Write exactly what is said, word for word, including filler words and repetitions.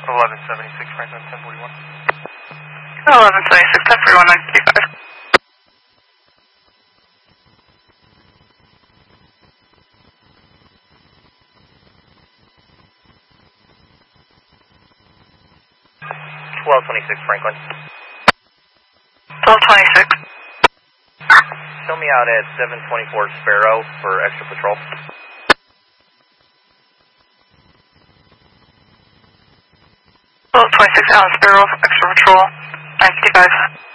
eleven seventy-six Franklin, ten forty-one. eleven seventy-six, ten forty-one, nine fifty-five. twelve twenty-six Franklin. twelve twenty-six. Show me out at seven twenty-four Sparrow for extra patrol. twelve twenty-six, Allen Sparrow, extra patrol, nine fifty-five.